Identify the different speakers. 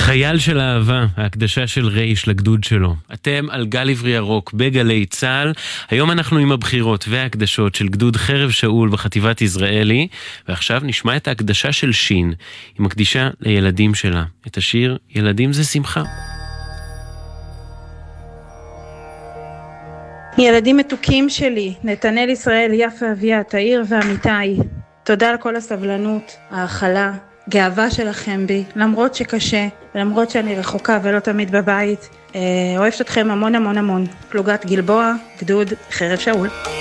Speaker 1: חייל של אהבה, ההקדשה של רייש לגדוד שלו. אתם על גל עברי ירוק בגלי צהל. היום אנחנו עם הבחירות וההקדשות של גדוד חרב שאול בחטיבת יזרעאלי, ועכשיו נשמע את ההקדשה של שין. היא מקדישה לילדים שלה את השיר ילדים זה שמחה.
Speaker 2: ילדים מתוקים שלי, נתנאל ישראל, יפה אביה, תאיר ועמיתי, תודה על כל הסבלנות, ההכלה, גאווה שלכם בי, למרות שקשה, למרות שאני רחוקה ולא תמיד בבית, אוהבת אתכם המון המון המון. פלוגת גלבוע, גדוד חרב שאול.